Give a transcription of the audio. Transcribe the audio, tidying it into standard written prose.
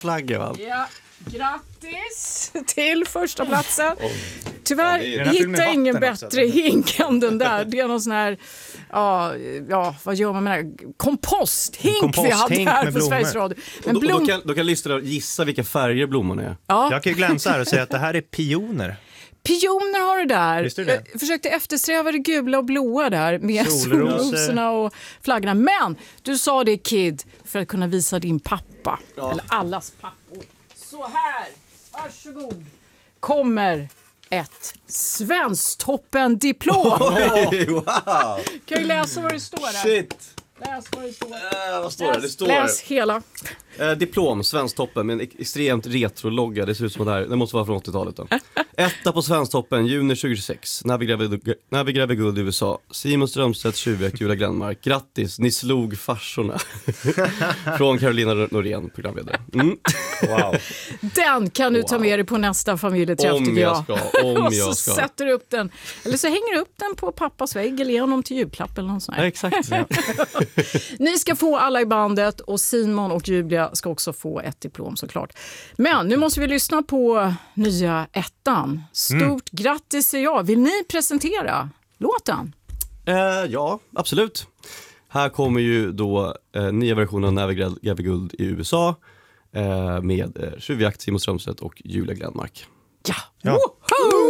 flagga, va? Ja, grattis till första platsen. Tyvärr hittar jag ingen bättre hink än den där. Det är någon sån här, vad gör man med den här? Komposthink vi hade här på Sveriges Radio. Men då kan lyssnarna gissa vilka färger blommorna är. Ja. Jag kan ju glänsa här och säga att det här är pioner. Pioner har du där. Visst är det? Jag försökte eftersträva det gula och blåa där med solrosorna och flaggorna. Men du sa det, Kid, för att kunna visa din pappa. Ja. Eller allas pappor. Så här, varsågod. Kommer ett Svensktoppen-diplom. Wow. Kan jag läsa vad det står där? Shit. Läs vad det står. Vad står det? Det står läs hela. Diplom, Svensktoppen med en extremt retro-logga. Det ser ut som det här. Det måste vara från 80-talet då. Etta på Svensktoppen, juni 2026. När vi gräver guld i USA. Simon Strömstedt, Tjuvjakt, Julia Glenmark. Grattis, ni slog farsorna. Från Carolina Norén, programledare. Wow. Den kan du ta med dig på nästa familjeträff, tycker jag. Om jag och så sätter du upp den. Eller så hänger du upp den på pappas vägg eller ger honom till julklapp eller något sånt här. Ja, exakt. Ja. Ni ska få alla i bandet och Simon och Julia ska också få ett diplom, såklart. Men nu måste vi lyssna på nya ettan. Stort grattis, säger jag. Vill ni presentera låten? Ja, absolut. Här kommer ju då nya versioner av När vi gräver guld i USA med Tjuvjakt, Simon Strömstedt och Julia Glenmark. Ja! Woho!